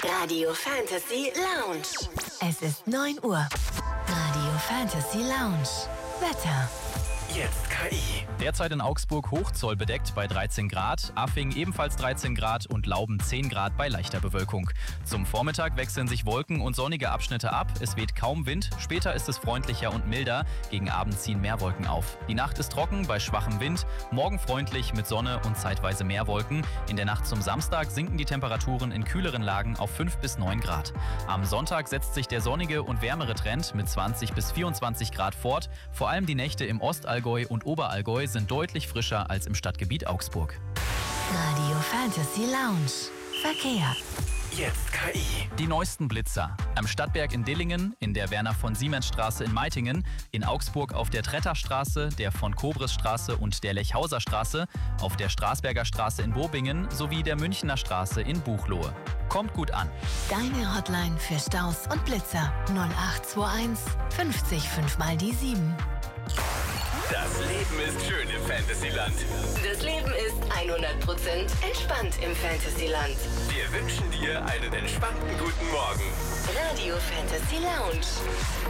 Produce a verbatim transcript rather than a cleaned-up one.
Radio Fantasy Lounge. Es ist neun Uhr. Radio Fantasy Lounge. Wetter. Jetzt K I. Derzeit in Augsburg hochzollbedeckt bei dreizehn Grad, Affing ebenfalls dreizehn Grad und Lauben zehn Grad bei leichter Bewölkung. Zum Vormittag wechseln sich Wolken und sonnige Abschnitte ab, es weht kaum Wind, später ist es freundlicher und milder, gegen Abend ziehen mehr Wolken auf. Die Nacht ist trocken bei schwachem Wind, morgen freundlich mit Sonne und zeitweise mehr Wolken. In der Nacht zum Samstag sinken die Temperaturen in kühleren Lagen auf fünf bis neun Grad. Am Sonntag setzt sich der sonnige und wärmere Trend mit zwanzig bis vierundzwanzig Grad fort, vor allem die Nächte im Ostallgäu und Oberallgäu sind deutlich frischer als im Stadtgebiet Augsburg. Radio Fantasy Lounge. Verkehr. Jetzt K I. Die neuesten Blitzer. Am Stadtberg in Dillingen, in der Werner-von-Siemens-Straße in Meitingen, in Augsburg auf der Tretterstraße, der von-Kobres-Straße und der Lechhauser-Straße, auf der Straßberger Straße in Bobingen sowie der Münchner Straße in Buchloe. Kommt gut an. Deine Hotline für Staus und Blitzer. null acht zwei eins fünfzig fünf mal die sieben. Das Leben ist schön im Fantasyland. Das Leben ist hundert Prozent entspannt im Fantasyland. Wir wünschen dir einen entspannten guten Morgen. Radio Fantasy Lounge.